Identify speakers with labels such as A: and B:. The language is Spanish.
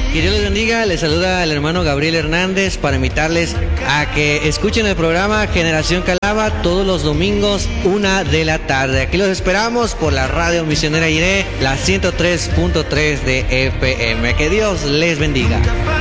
A: Que Dios les bendiga, les saluda el hermano Gabriel Hernández para invitarles a que escuchen el programa Generación Calaba todos los domingos 1 de la tarde. Aquí los esperamos por la radio misionera Iré, la 103.3 de FM. Que Dios les bendiga.